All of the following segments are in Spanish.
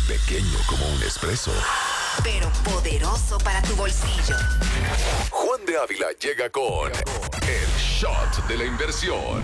pequeño como un espresso, pero poderoso para tu bolsillo. Juan de Ávila llega con el shot de la inversión.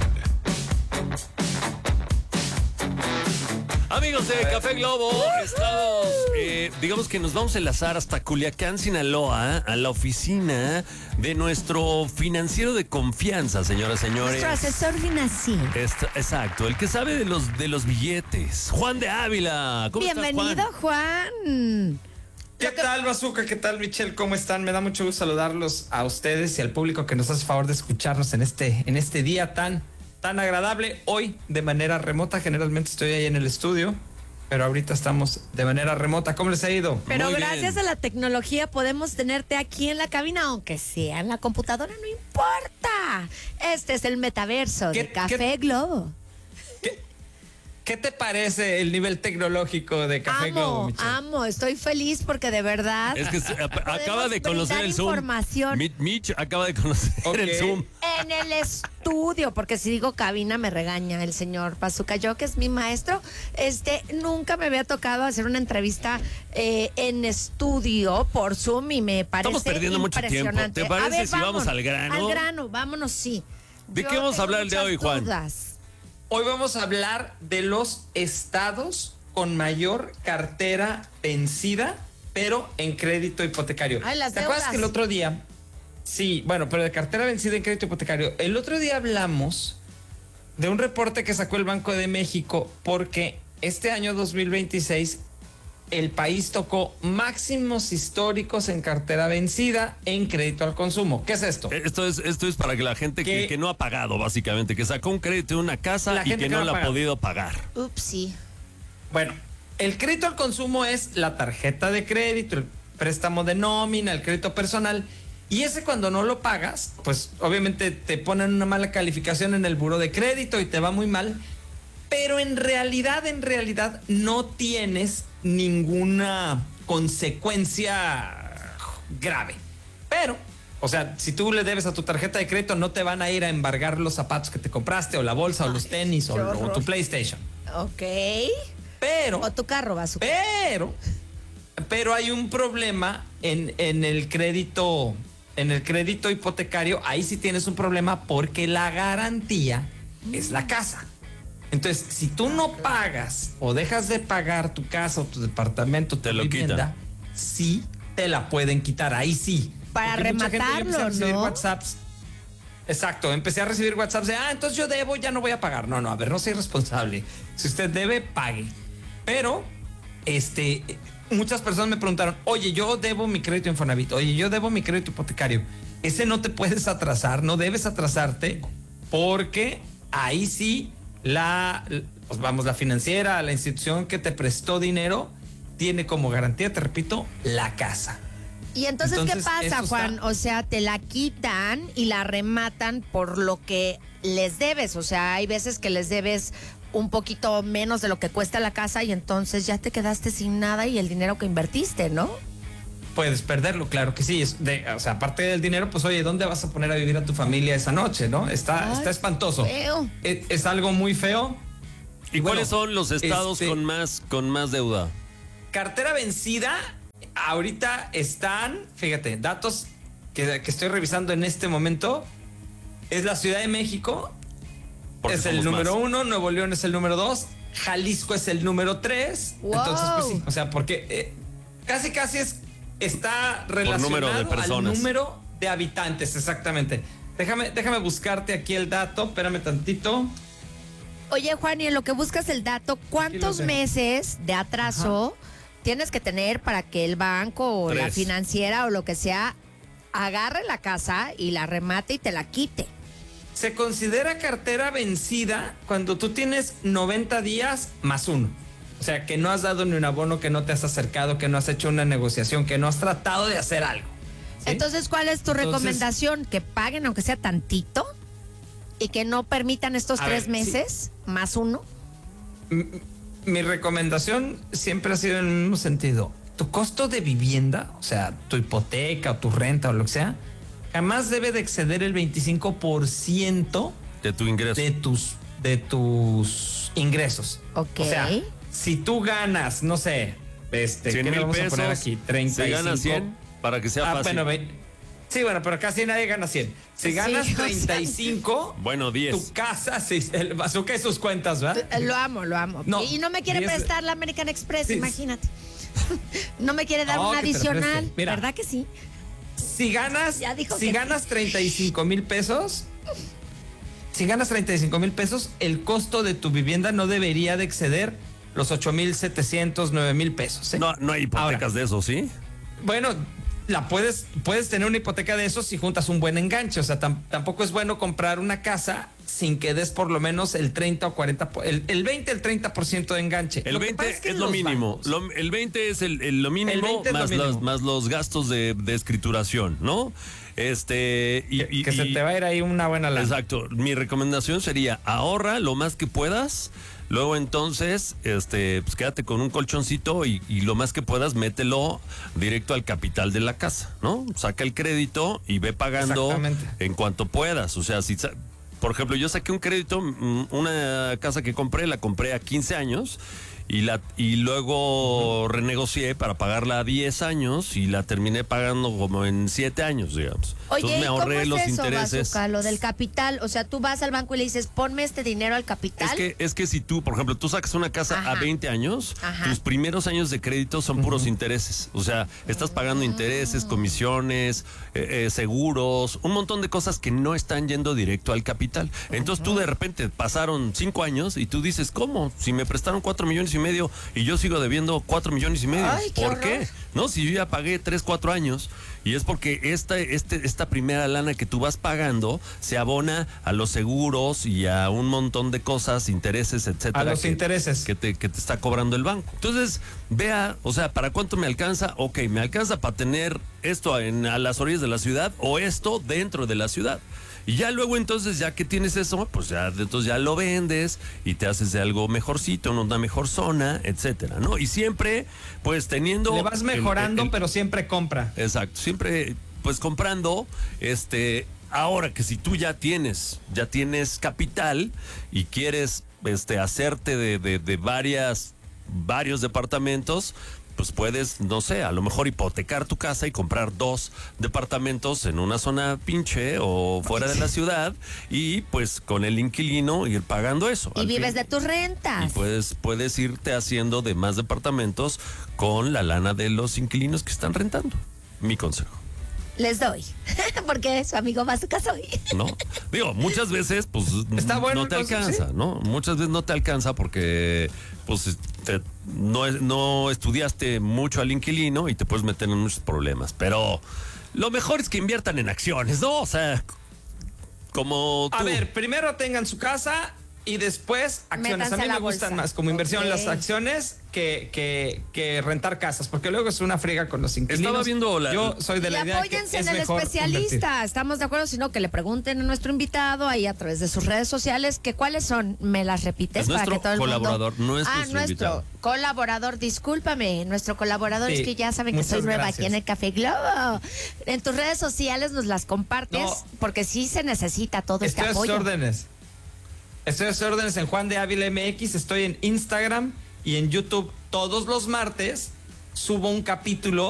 Amigos de Café Globo, estamos, digamos que nos vamos a enlazar hasta Culiacán, Sinaloa, a la oficina de nuestro financiero de confianza, señoras y señores. Nuestro asesor financiero. Exacto, el que sabe de los billetes. Juan de Ávila. ¿Cómo Bienvenido, estás, Juan. ¿Qué tal, Bazooka? ¿Qué tal, Michelle? ¿Cómo están? Me da mucho gusto saludarlos a ustedes y al público que nos hace favor de escucharnos en este día tan agradable. Hoy, de manera remota, generalmente estoy ahí en el estudio, pero ahorita estamos de manera remota. ¿Cómo les ha ido? Pero Muy gracias bien. a la tecnología podemos tenerte aquí en la cabina, aunque sea en la computadora, no importa. Este es el metaverso de Café Globo. ¿Qué te parece el nivel tecnológico de Café Globo, Michelle? Amo, estoy feliz porque de verdad Es que acaba de conocer brindar el Zoom. información. Mitch acaba de conocer el Zoom. En el estudio, porque si digo cabina me regaña el señor Bazooka. Yo, que es mi maestro, nunca me había tocado hacer una entrevista en estudio por Zoom y me parece Estamos perdiendo mucho tiempo. impresionante. ¿Te parece A ver, si vamos al grano? Al grano, vámonos, sí. ¿De Yo qué vamos a tengo hablar el día de hoy, muchas Juan? dudas. Hoy vamos a hablar de los estados con mayor cartera vencida, pero en crédito hipotecario. Ay, las ¿Te acuerdas deudas. que el otro día... Sí, bueno, pero de cartera vencida en crédito hipotecario. El otro día hablamos de un reporte que sacó el Banco de México porque este año 2026 el país tocó máximos históricos en cartera vencida en crédito al consumo. ¿Qué es esto? Esto es para que la gente que no ha pagado, básicamente, que sacó un crédito en una casa y que no la ha podido pagar. Upsi. Bueno, el crédito al consumo es la tarjeta de crédito, el préstamo de nómina, el crédito personal. Y ese, cuando no lo pagas, pues obviamente te ponen una mala calificación en el buró de crédito y te va muy mal. Pero en realidad no tienes ninguna consecuencia grave. Pero, o sea, si tú le debes a tu tarjeta de crédito, no te van a ir a embargar los zapatos que te compraste, o la bolsa, o los tenis, o tu PlayStation. Ok. Pero... O tu carro, Bazooka. Pero hay un problema en el crédito hipotecario. Ahí sí tienes un problema porque la garantía es la casa. Entonces, si tú no pagas o dejas de pagar tu casa o tu departamento, Te tu lo vivienda, quitan. sí te la pueden quitar. Ahí sí. Para Porque mucha gente rematarlo, empieza a recibir ¿no? WhatsApps. Exacto, empecé a recibir WhatsApps de, entonces yo debo, ya no voy a pagar. No, a ver, no soy responsable. Si usted debe, pague. Pero, muchas personas me preguntaron, oye, yo debo mi crédito Infonavit, oye, yo debo mi crédito hipotecario. Ese no te puedes atrasar, no debes atrasarte, porque ahí sí la financiera, la institución que te prestó dinero, tiene como garantía, te repito, la casa. Y entonces, ¿qué pasa, esto Juan? O sea, te la quitan y la rematan por lo que les debes. O sea, hay veces que les debes un poquito menos de lo que cuesta la casa y entonces ya te quedaste sin nada y el dinero que invertiste, ¿no? Puedes perderlo, claro que sí. O sea, aparte del dinero, pues oye, ¿dónde vas a poner a vivir a tu familia esa noche, no? Está espantoso. Feo. Es algo muy feo. ¿Y bueno, cuáles son los estados con más deuda? Cartera vencida, ahorita están, fíjate, datos que estoy revisando en este momento. Es la Ciudad de México, Porque es el somos número más. 1, Nuevo León es el número 2, Jalisco es el número 3. Wow. Entonces, pues sí, o sea, porque casi está relacionado número de personas. al número de habitantes, exactamente. Déjame buscarte aquí el dato, espérame tantito. Oye, Juan, y en lo que buscas el dato, ¿cuántos meses de atraso tienes que tener para que el banco o la 3. financiera o lo que sea agarre la casa y la remate y te la quite? Se considera cartera vencida cuando tú tienes 90 días más 1. O sea, que no has dado ni un abono, que no te has acercado, que no has hecho una negociación, que no has tratado de hacer algo. ¿Sí? Entonces, ¿cuál es tu recomendación? ¿Que paguen aunque sea tantito? ¿Y que no permitan estos A 3 ver, meses más 1? Mi recomendación siempre ha sido en el mismo sentido. Tu costo de vivienda, o sea, tu hipoteca o tu renta o lo que sea, jamás debe de exceder el 25% De tu ingreso. de tus ingresos. Ok. O sea, si tú ganas, no sé, ¿qué 100 le mil vamos a poner pesos. aquí? 35. Se gana 100 para que sea fácil. Bueno, sí, bueno, pero casi nadie gana 100. Si ganas 35, bueno, 10. tu casa, sí, el bazooka y sus cuentas, ¿verdad? Lo amo, lo amo. No, y no me quiere 10. prestar la American Express, Sí. imagínate. No me quiere dar No, un que te la adicional, preste. Mira. ¿verdad que sí? Si ganas, Ya dijo si que ganas 35 mil pesos, el costo de tu vivienda no debería de exceder los 8,700, 9,000 pesos. ¿eh? No hay hipotecas Ahora, de eso, ¿sí? Bueno, puedes tener una hipoteca de eso si juntas un buen enganche. O sea, tampoco es bueno comprar una casa sin que des por lo menos el 30 o 40, el 20, el 30% de enganche. El 20 es lo mínimo. El 20 es lo mínimo, El 20 es lo más, mínimo. más los gastos de escrituración, ¿no? Que se te va a ir ahí una buena lana. Exacto. Mi recomendación sería ahorra lo más que puedas. Luego entonces, pues quédate con un colchoncito y lo más que puedas, mételo directo al capital de la casa, ¿no? Saca el crédito y ve pagando en cuanto puedas. O sea, por ejemplo, yo saqué un crédito, una casa que la compré a 15 años y luego renegocié para pagarla a 10 años y la terminé pagando como en 7 años, digamos. Oye, Entonces me ahorré ¿cómo los es eso, intereses. Bazooka, lo del capital? O sea, tú vas al banco y le dices, ponme este dinero al capital. Es que si tú, por ejemplo, tú sacas una casa a 20 años, tus primeros años de crédito son puros intereses. O sea, estás pagando intereses, comisiones, seguros, un montón de cosas que no están yendo directo al capital. Entonces tú de repente pasaron 5 años y tú dices, ¿cómo? Si me prestaron 4,5 millones y yo sigo debiendo 4,5 millones. Ay, qué ¿Por horror. qué? No, si yo ya pagué 3, 4 años. Y es porque esta primera lana que tú vas pagando se abona a los seguros y a un montón de cosas, intereses, etcétera. A los intereses. Que te está cobrando el banco. Entonces, vea, o sea, ¿para cuánto me alcanza? Ok, me alcanza para tener esto a las orillas de la ciudad o esto dentro de la ciudad. Y ya luego entonces, ya que tienes eso, pues ya entonces ya lo vendes y te haces de algo mejorcito, en una mejor zona, etcétera, ¿no? Y siempre, pues teniendo... Le vas mejorando, pero siempre compra. Exacto, siempre pues comprando, ahora que si tú ya tienes capital y quieres hacerte de varios departamentos, pues puedes, no sé, a lo mejor hipotecar tu casa y comprar 2 departamentos en una zona pinche o fuera de la ciudad y pues con el inquilino ir pagando eso. Y vives de tus Y rentas. puedes irte haciendo de más departamentos con la lana de los inquilinos que están rentando. Mi consejo. Les doy. Porque su amigo Bazooka soy. ¿No? Digo, muchas veces, pues, Está bueno no te el consejo, alcanza, ¿sí? ¿no? Muchas veces no te alcanza porque, pues, no estudiaste mucho al inquilino y te puedes meter en muchos problemas. Pero lo mejor es que inviertan en acciones, ¿no? O sea, como tú. A ver, primero tengan su casa y después acciones. Métanse A mí a la me gustan bolsa. más como inversión Ok. las acciones que rentar casas, porque luego es una friega con los inquilinos. Estaba viendo Yo soy de Y la idea que apóyense es en el mejor especialista. invertir. Estamos de acuerdo, sino que le pregunten a nuestro invitado ahí a través de sus redes sociales que cuáles son. ¿Me las repites Es para nuestro que todo el colaborador, mundo... no es nuestro nuestro invitado. colaborador, discúlpame, nuestro colaborador, Sí, es que ya saben que soy muchas nueva gracias. aquí en el Café Globo. En tus redes sociales nos las compartes No. porque sí se necesita todo este Estoy a sus apoyo. órdenes. Estoy a sus órdenes en Juan de Ávila MX, estoy en Instagram y en YouTube todos los martes. Subo un capítulo